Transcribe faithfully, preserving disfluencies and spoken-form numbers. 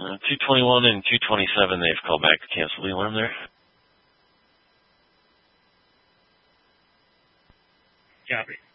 Uh, two twenty-one and two twenty-seven, they've called back to cancel the alarm there. Copy.